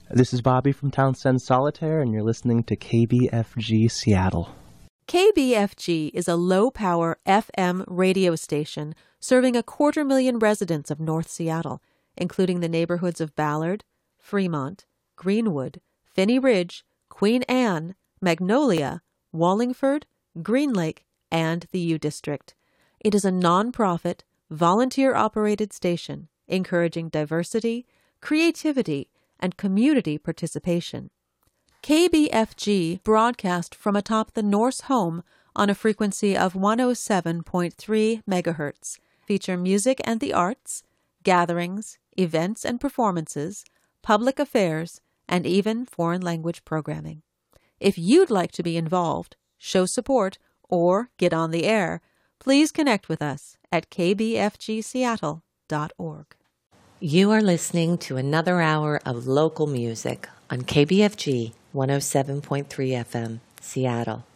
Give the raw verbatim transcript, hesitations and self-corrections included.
This is Bobby from Townsend Solitaire, and you're listening to K B F G Seattle. K B F G is a low-power F M radio station serving a quarter million residents of North Seattle, including the neighborhoods of Ballard, Fremont, Greenwood, Phinney Ridge, Queen Anne, Magnolia, Wallingford, Green Lake, and the U District. It is a non-profit, volunteer-operated station encouraging diversity, creativity, and community participation. K B F G broadcast from atop the Norse home on a frequency of one oh seven point three megahertz, feature music and the arts, gatherings, events and performances, public affairs, and even foreign language programming. If you'd like to be involved, show support, or get on the air, please connect with us at k b f g seattle dot org. You are listening to another hour of local music on K B F G one oh seven point three F M, Seattle.